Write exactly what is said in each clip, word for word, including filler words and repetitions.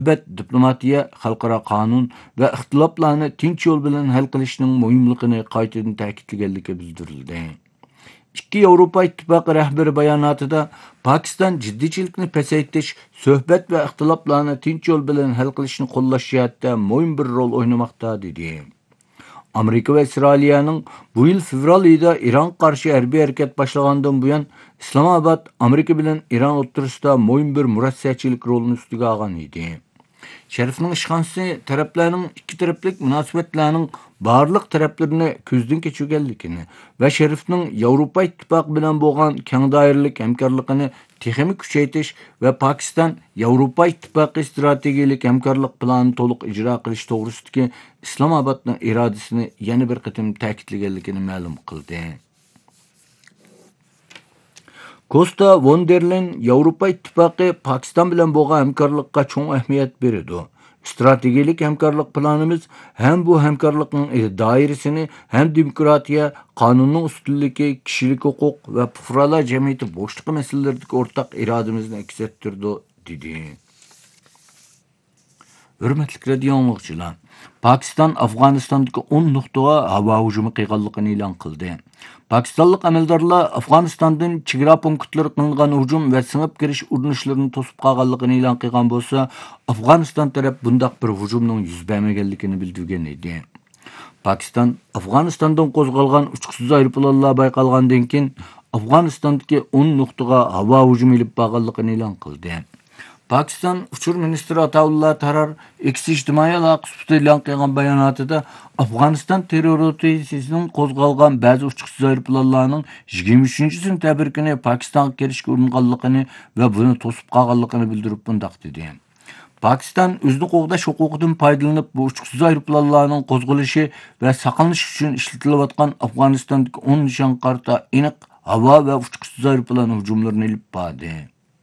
Növbət diplomatiya, xalqaro qonun va ixtiloflarni tinch yo'l bilan hal qilishning muhimligini qaytadan ta'kidlaganligi bildirildi. İki Avrupa İttifakı rəhbəri bayanatında Pakistan ciddiçilikni pasaytish, söhbət və ixtiloflarni tinch yo'l bilan hal qilishni qo'llash jihatda muhim bir rol o'ynamoqda dedi. Amerika ve İsrail'nin bu yıl fevral ayında İran karşı harbiy harakat başlagandan buyan İslamabad Amerika bilen İran o'rtasida muhim bir murossachilik rolini ustiga olgan edi. Şerifning ishxonasi taraflarning ikki taraflik munosabatlarning barliq taraflarini ko'zdan kechirganligini va Sharifning Yevropa ittifoqi bilan bo'lgan keng doiralik hamkorligini texnik kuchaytirish va Pokiston Yevropa ittifoqi strategiyalik hamkorlik planini to'liq ijro qilish to'g'risidagi Islomobodning irodasini yana bir qatim ta'kidlaganligini ma'lum qildi. Costa von der Leyen Yevropa İttifakı Pakistan bilan bo'lgan hamkorlikka cho'ng ahamiyat beradi. Strategik hamkorlik planimiz hem bu hamkorlikning doirasini hem demokratiya, qonunning ustunligi, kishilik huquq va fuqarolar jamiyati boshqa masalalardagi o'rtaq irodamizni aks ettirdi, dedi. Hürmetli radio anlıqçılar, Pakistan Afganistandagi o'n nuqtaga havo hujumi qilganligini e'lon qildi. Pakistanlik amaldorlar Afg'onistondan chegara punktlari qilingan hujum va singib kirish urinishlarini to'sib qolganligini e'lon qilgan bo'lsa, Afg'oniston taraf bundaq bir hujumning yuz bermaganligini bildirgan edi. Pakistan Afg'onistondan qo'zg'algan uchqusiz aeroplanlar bayqalgandan keyin Afg'onistondagi o'n nuqtaga havo hujumi ilib borganligini e'lon qildi. Pakistan Uçur Ministri Ataullah Tarar X ijtimoiy aloqa sifatida e'lon qilgan bayonotida Afg'oniston terroristisining qo'zg'algan ba'zi uchqusiz aeroplanlarning yigirma uchinchi sentyabr kuni Pokistonga kirishga uringanligini va buni to'sib qolganligini bildirib bundoq dedi. Pakistan o'zini qo'g'dash huquqidan foydalanib bu uchqusiz aeroplanlarning qo'zg'alishi va saqlanish uchun ishlatilayotgan Afg'onistondagi o'n nishon qarta aniq havo va uchqusiz aeroplan hujumlarini ilib bordi.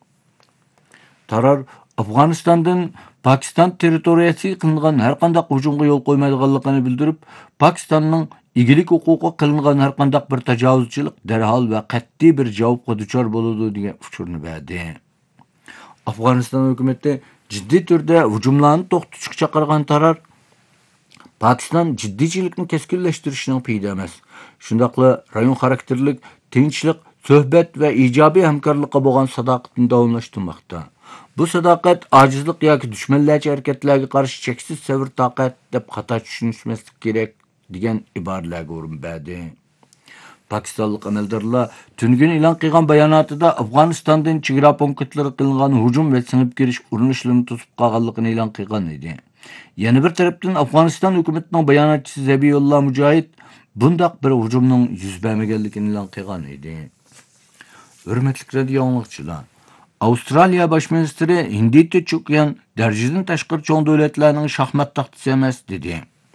Tarar Afg'onistondan Pokiston territoriyasiga qilingan har qanday hujumga yo'l qo'ymaydiganligini bildirib, Pokistonning egilik huquqi qilingan har qanday bir tajovuzchilik darhol va qat'iy bir javobga duchor bo'ladi degan uchurni berdi. Afg'oniston hukumati jiddiy turda hujumlarni to'xtatishga chaqirgan Tarar Pokiston jiddiychilikni keskinlashtirishning payida emas. Shundaqla rayon xarakterlik tinchlik, suhbat va ijobiy hamkorlikqa bo'lgan sadoqatni davomlashtirmoqda. Bu sadoqat ojizlik yoki dushmanlarcha harakatlarga qarshi cheksiz sabr toqat deb xato tushunishmaslik kerak degan iboralarga o'rin berdi. Pokistonlik amaldorlar tungun e'lon qilgan bayonotida Afg'onistondan chegara punktlari qilingan hujum va singib kirish urinishlarini to'sib qolganligini e'lon qilgan edi. Yana bir tarafdan Afg'oniston hukumatining bayonotchisi Zabihulloh Mujohid bundaq bir hujumning yuz bermaganligini e'lon qilgan edi. Hurmatli radio anlıqçılar, Avstraliya bosh ministri Hindiyga cho'kkan darajadan tashqari cho'ng davlatlarning shaxmat taxtasi emas dedi.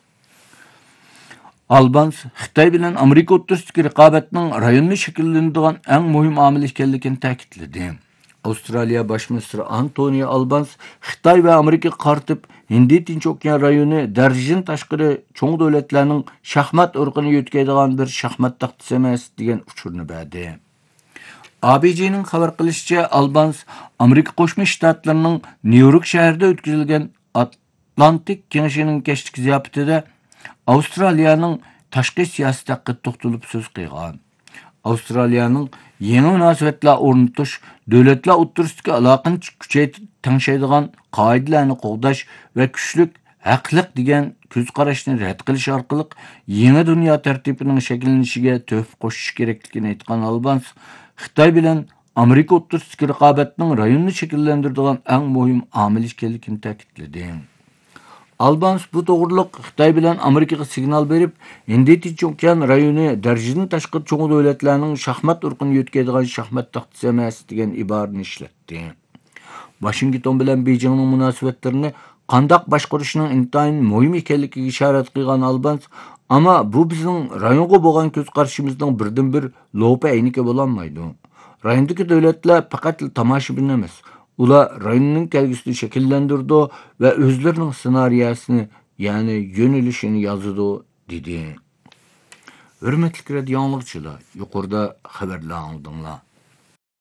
Albans Xitoy bilan Amerika o'rtasidagi raqobatning rayonni shakllantiradigan eng muhim omil ekanligini ta'kidladi. Avstraliya bosh ministri Antoni Albans Xitoy va Amerikaga qartib Hindiy Tinch okean rayoni darajadan tashqari cho'ng davlatlarning shaxmat urqini yo'tkaydigan bir shaxmat taxtasi emas degan uchurni berdi. A B C'nin xabar qilishicha, Albans Amerika Qo'shma Shtatlarining Nyu-York shahrida o'tkazilgan Atlantik kengashining kechki ziyofatida Avstraliyaning tashqi siyosati haqida to'xtalib so'z qilgan. Avstraliyaning yangi munosabatlar o'rnatish, davlatlar o'rtasidagi aloqani kuchaytirib tengshaydigan qoidalarni qo'llash va kuchlik, haqliq degan ko'z qarashni rad qilish orqali yangi dunyo tartibining shakllanishiga tuhfa qo'shish kerakligini aytgan Albans Xitoy bilan Amerika o'rtasidagi raqobatning rayonni shakllantiradigan eng muhim omil ekanligini ta'kidladi. Albans bu to'g'riliq Xitoy bilan Amerikaga signal berib, Hindiy Tinch okean rayoni darajadan tashqari cho'ng davlatlarning shaxmat urqini yo'tkaydigan shaxmat taxtasi emas degan iborani ishlatdi. Washington bilan Beijingning munosabatlarini qandoq boshqarishning intayin muhim ekanligiga ishorat qilgan Albans, ammo bu bizning rayonga bo'lgan ko'z qarashimizning birdan bir lo'pa ayniki bo'lolmaydi. Rayondagi davlatlar faqat tomoshabin emas, ular rayonning kelgusini shakllantirdi va o'zlarining ssenariyasini, ya'ni yo'nalishini yozdi, dedi. Hurmatli radio anlıqçılar, yuqorida xabarlar aldinglar.